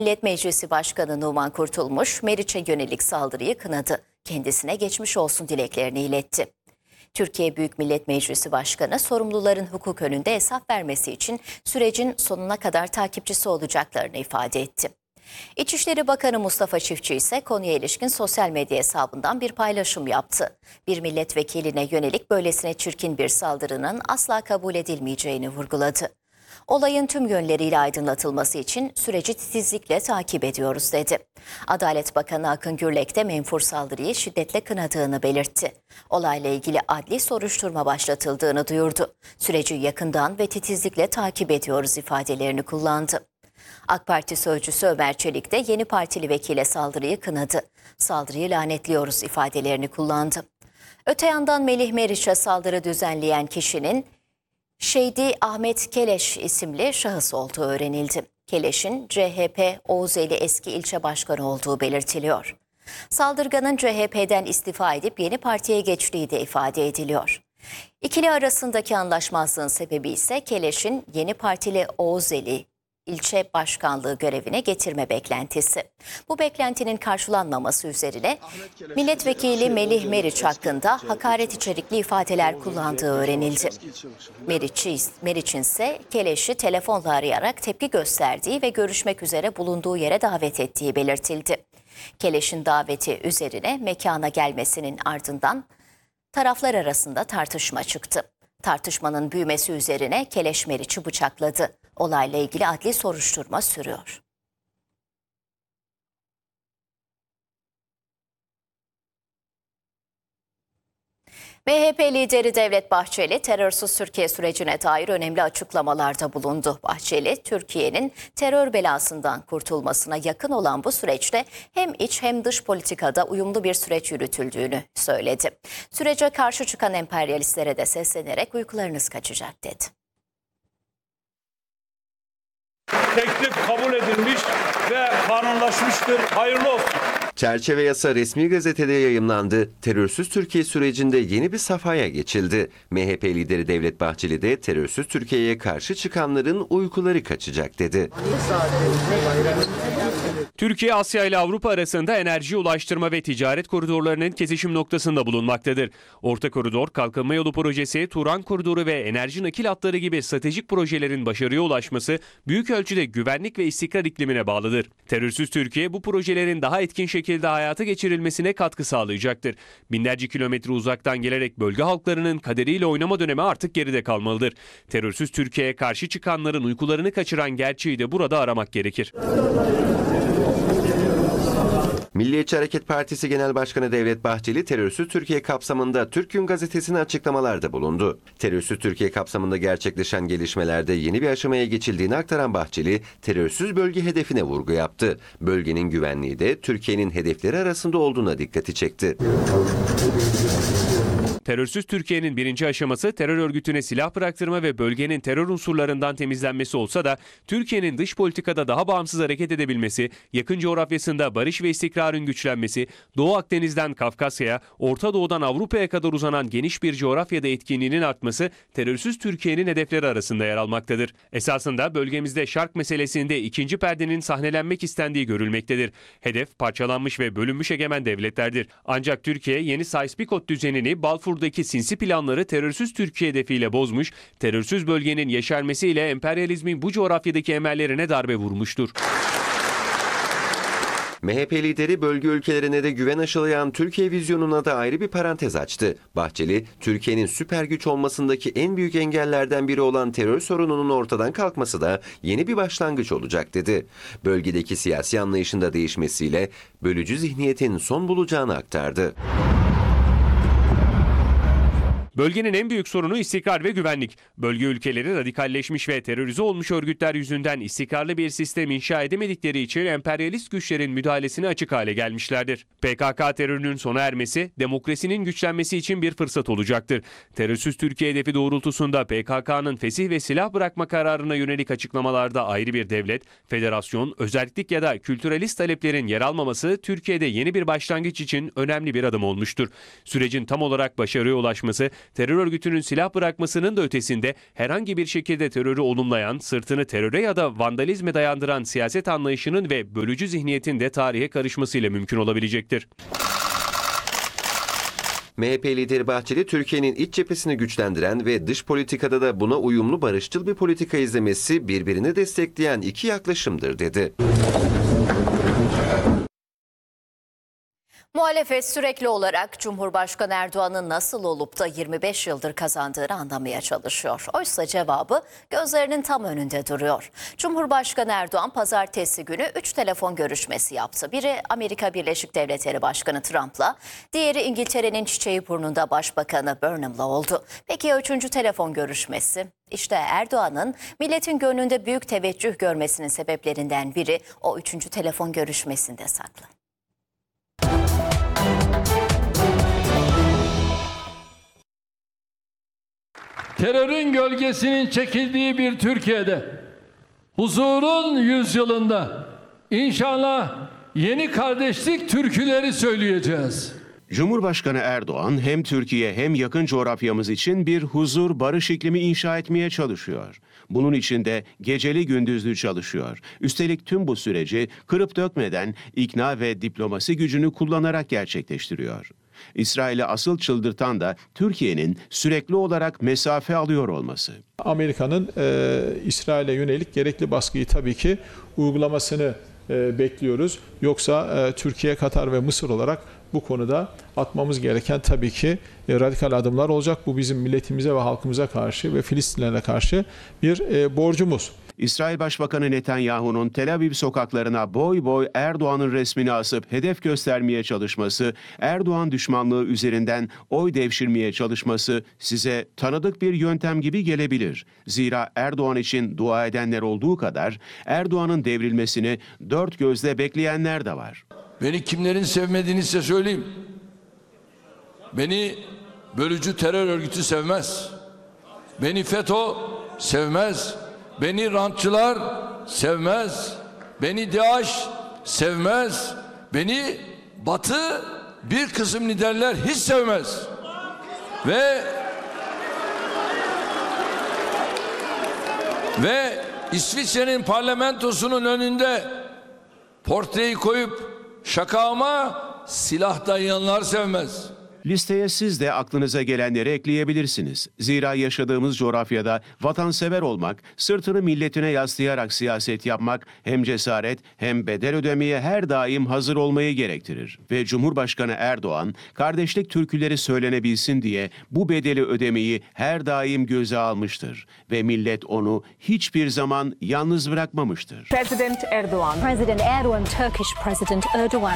Millet Meclisi Başkanı Numan Kurtulmuş, Meriç'e yönelik saldırıyı kınadı. Kendisine geçmiş olsun dileklerini iletti. Türkiye Büyük Millet Meclisi Başkanı, sorumluların hukuk önünde hesap vermesi için sürecin sonuna kadar takipçisi olacaklarını ifade etti. İçişleri Bakanı Mustafa Çiftçi ise konuya ilişkin sosyal medya hesabından bir paylaşım yaptı. Bir milletvekiline yönelik böylesine çirkin bir saldırının asla kabul edilmeyeceğini vurguladı. Olayın tüm yönleriyle aydınlatılması için süreci titizlikle takip ediyoruz dedi. Adalet Bakanı Akın Gürlek de menfur saldırıyı şiddetle kınadığını belirtti. Olayla ilgili adli soruşturma başlatıldığını duyurdu. Süreci yakından ve titizlikle takip ediyoruz ifadelerini kullandı. AK Parti sözcüsü Ömer Çelik de yeni partili vekile saldırıyı kınadı. Saldırıyı lanetliyoruz ifadelerini kullandı. Öte yandan Melih Meriç'e saldırı düzenleyen kişinin Şeydi Ahmet Keleş isimli şahıs olduğu öğrenildi. Keleş'in CHP Oğuzeli eski ilçe başkanı olduğu belirtiliyor. Saldırganın CHP'den istifa edip yeni partiye geçtiği de ifade ediliyor. İkili arasındaki anlaşmazlığın sebebi ise Keleş'in yeni partili Oğuzeli ilçe başkanlığı görevine getirme beklentisi. Bu beklentinin karşılanmaması üzerine milletvekili Melih Meriç hakkında hakaret içerikli ifadeler kullandığı öğrenildi. Meriç'in ise Keleş'i telefonla arayarak tepki gösterdiği ve görüşmek üzere bulunduğu yere davet ettiği belirtildi. Keleş'in daveti üzerine mekana gelmesinin ardından taraflar arasında tartışma çıktı. Tartışmanın büyümesi üzerine Keleş Meriç'i bıçakladı. Olayla ilgili adli soruşturma sürüyor. MHP lideri Devlet Bahçeli, terörsüz Türkiye sürecine dair önemli açıklamalarda bulundu. Bahçeli, Türkiye'nin terör belasından kurtulmasına yakın olan bu süreçte hem iç hem dış politikada uyumlu bir süreç yürütüldüğünü söyledi. Sürece karşı çıkan emperyalistlere de seslenerek uykularınız kaçacak dedi. Teklif kabul edilmiş ve kanunlaşmıştır. Hayırlı olsun. Çerçeve yasa resmi gazetede yayımlandı. Terörsüz Türkiye sürecinde yeni bir safhaya geçildi. MHP lideri Devlet Bahçeli de terörsüz Türkiye'ye karşı çıkanların uykuları kaçacak dedi. Türkiye, Asya ile Avrupa arasında enerji, ulaştırma ve ticaret koridorlarının kesişim noktasında bulunmaktadır. Orta Koridor, Kalkınma Yolu Projesi, Turan Koridoru ve enerji nakil hatları gibi stratejik projelerin başarıya ulaşması büyük ölçüde güvenlik ve istikrar iklimine bağlıdır. Terörsüz Türkiye bu projelerin daha etkin şekilde hayata geçirilmesine katkı sağlayacaktır. Binlerce kilometre uzaktan gelerek bölge halklarının kaderiyle oynama dönemi artık geride kalmalıdır. Terörsüz Türkiye'ye karşı çıkanların uykularını kaçıran gerçeği de burada aramak gerekir. Milliyetçi Hareket Partisi Genel Başkanı Devlet Bahçeli, terörsüz Türkiye kapsamında Türk Gün Gazetesi'ne açıklamalarda bulundu. Terörsüz Türkiye kapsamında gerçekleşen gelişmelerde yeni bir aşamaya geçildiğini aktaran Bahçeli, terörsüz bölge hedefine vurgu yaptı. Bölgenin güvenliği de Türkiye'nin hedefleri arasında olduğuna dikkati çekti. Terörsüz Türkiye'nin birinci aşaması terör örgütüne silah bıraktırma ve bölgenin terör unsurlarından temizlenmesi olsa da Türkiye'nin dış politikada daha bağımsız hareket edebilmesi, yakın coğrafyasında barış ve istikrarın güçlenmesi, Doğu Akdeniz'den Kafkasya'ya, Orta Doğu'dan Avrupa'ya kadar uzanan geniş bir coğrafyada etkinliğinin artması terörsüz Türkiye'nin hedefleri arasında yer almaktadır. Esasında bölgemizde Şark meselesinde ikinci perdenin sahnelenmek istendiği görülmektedir. Hedef parçalanmış ve bölünmüş egemen devletlerdir. Ancak Türkiye yeni Sykes-Picot düzenini Balfour'daki sinsi planları terörsüz Türkiye hedefiyle bozmuş, terörsüz bölgenin yeşermesiyle emperyalizmin bu coğrafyadaki emellerine darbe vurmuştur. MHP lideri bölge ülkelerine de güven aşılayan Türkiye vizyonuna da ayrı bir parantez açtı. Bahçeli, Türkiye'nin süper güç olmasındaki en büyük engellerden biri olan terör sorununun ortadan kalkması da yeni bir başlangıç olacak dedi. Bölgedeki siyasi anlayışın da değişmesiyle bölücü zihniyetin son bulacağını aktardı. Bölgenin en büyük sorunu istikrar ve güvenlik. Bölge ülkeleri radikalleşmiş ve terörize olmuş örgütler yüzünden istikrarlı bir sistem inşa edemedikleri için emperyalist güçlerin müdahalesine açık hale gelmişlerdir. PKK terörünün sona ermesi, demokrasinin güçlenmesi için bir fırsat olacaktır. Terörsüz Türkiye hedefi doğrultusunda PKK'nın fesih ve silah bırakma kararına yönelik açıklamalarda ayrı bir devlet, federasyon, özellik ya da kültüralist taleplerin yer almaması Türkiye'de yeni bir başlangıç için önemli bir adım olmuştur. Sürecin tam olarak başarıya ulaşması terör örgütünün silah bırakmasının da ötesinde herhangi bir şekilde terörü olumlayan, sırtını teröre ya da vandalizme dayandıran siyaset anlayışının ve bölücü zihniyetin de tarihe karışmasıyla mümkün olabilecektir. MHP lideri Bahçeli, Türkiye'nin iç cephesini güçlendiren ve dış politikada da buna uyumlu barışçıl bir politika izlemesi birbirini destekleyen iki yaklaşımdır dedi. Muhalefet sürekli olarak Cumhurbaşkanı Erdoğan'ın nasıl olup da 25 yıldır kazandığını anlamaya çalışıyor. Oysa cevabı gözlerinin tam önünde duruyor. Cumhurbaşkanı Erdoğan pazartesi günü 3 telefon görüşmesi yaptı. Biri Amerika Birleşik Devletleri Başkanı Trump'la, diğeri İngiltere'nin Çiçeğiburnu'nda Başbakanı Burnham'la oldu. Peki ya 3. telefon görüşmesi? İşte Erdoğan'ın milletin gönlünde büyük teveccüh görmesinin sebeplerinden biri o 3. telefon görüşmesinde saklı. Terörün gölgesinin çekildiği bir Türkiye'de, huzurun yüzyılında inşallah yeni kardeşlik türküleri söyleyeceğiz. Cumhurbaşkanı Erdoğan hem Türkiye hem yakın coğrafyamız için bir huzur, barış iklimi inşa etmeye çalışıyor. Bunun için de geceli gündüzlü çalışıyor. Üstelik tüm bu süreci kırıp dökmeden ikna ve diplomasi gücünü kullanarak gerçekleştiriyor. İsrail'i asıl çıldırtan da Türkiye'nin sürekli olarak mesafe alıyor olması. Amerika'nın İsrail'e yönelik gerekli baskıyı tabii ki uygulamasını bekliyoruz. Yoksa Türkiye, Katar ve Mısır olarak bu konuda atmamız gereken tabii ki radikal adımlar olacak. Bu bizim milletimize ve halkımıza karşı ve Filistinlere karşı bir borcumuz. İsrail Başbakanı Netanyahu'nun Tel Aviv sokaklarına boy boy Erdoğan'ın resmini asıp hedef göstermeye çalışması, Erdoğan düşmanlığı üzerinden oy devşirmeye çalışması size tanıdık bir yöntem gibi gelebilir. Zira Erdoğan için dua edenler olduğu kadar Erdoğan'ın devrilmesini dört gözle bekleyenler de var. Beni kimlerin sevmediğini size söyleyeyim. Beni bölücü terör örgütü sevmez. Beni FETÖ sevmez. Beni rantçılar sevmez. Beni DAEŞ sevmez. Beni Batı bir kısım liderler hiç sevmez. Ve İsviçre'nin parlamentosunun önünde portreyi koyup şakama silah dayayanlar sevmez. Listeye siz de aklınıza gelenleri ekleyebilirsiniz. Zira yaşadığımız coğrafyada vatansever olmak, sırtını milletine yaslayarak siyaset yapmak hem cesaret hem bedel ödemeye her daim hazır olmayı gerektirir. Ve Cumhurbaşkanı Erdoğan, kardeşlik türküleri söylenebilsin diye bu bedeli ödemeyi her daim göze almıştır. Ve millet onu hiçbir zaman yalnız bırakmamıştır. President Erdoğan. President Erdoğan, Turkish President Erdoğan.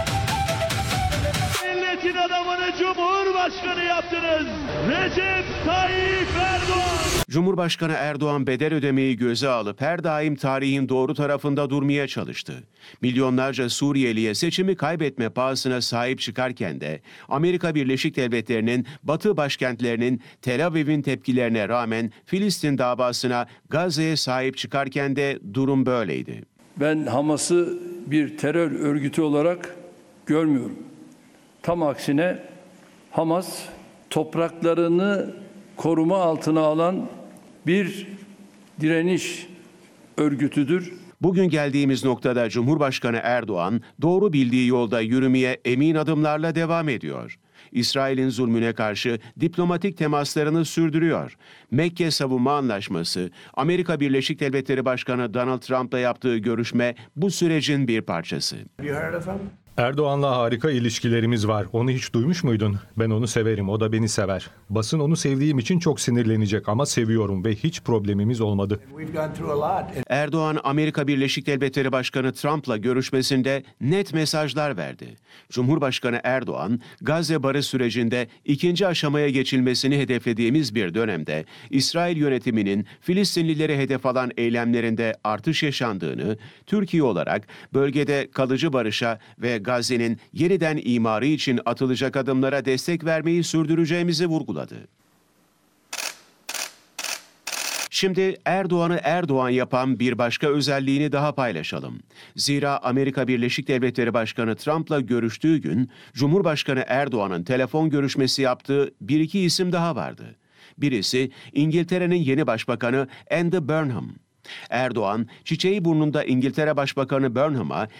Milletin adamını Cumhurbaşkanı yaptınız. Recep Tayyip Erdoğan. Cumhurbaşkanı Erdoğan bedel ödemeyi göze alıp her daim tarihin doğru tarafında durmaya çalıştı. Milyonlarca Suriyeliye seçimi kaybetme pahasına sahip çıkarken de Amerika Birleşik Devletleri'nin batı başkentlerinin Tel Aviv'in tepkilerine rağmen Filistin davasına Gazze'ye sahip çıkarken de durum böyleydi. Ben Hamas'ı bir terör örgütü olarak görmüyorum. Tam aksine Hamas topraklarını koruma altına alan bir direniş örgütüdür. Bugün geldiğimiz noktada Cumhurbaşkanı Erdoğan doğru bildiği yolda yürümeye emin adımlarla devam ediyor. İsrail'in zulmüne karşı diplomatik temaslarını sürdürüyor. Mekke Savunma Anlaşması, Amerika Birleşik Devletleri Başkanı Donald Trump'la yaptığı görüşme bu sürecin bir parçası. Erdoğan'la harika ilişkilerimiz var. Onu hiç duymuş muydun? Ben onu severim, o da beni sever. Basın onu sevdiğim için çok sinirlenecek ama seviyorum ve hiç problemimiz olmadı. Erdoğan, Amerika Birleşik Devletleri Başkanı Trump'la görüşmesinde net mesajlar verdi. Cumhurbaşkanı Erdoğan, Gazze barış sürecinde ikinci aşamaya geçilmesini hedeflediğimiz bir dönemde İsrail yönetiminin Filistinlileri hedef alan eylemlerinde artış yaşandığını, Türkiye olarak bölgede kalıcı barışa ve Gazze'nin yeniden imarı için atılacak adımlara destek vermeyi sürdüreceğimizi vurguladı. Şimdi Erdoğan'ı Erdoğan yapan bir başka özelliğini daha paylaşalım. Zira Amerika Birleşik Devletleri Başkanı Trump'la görüştüğü gün Cumhurbaşkanı Erdoğan'ın telefon görüşmesi yaptığı bir iki isim daha vardı. Birisi İngiltere'nin yeni başbakanı Andy Burnham. Erdoğan, çiçeği burnunda İngiltere Başbakanı Burnham'a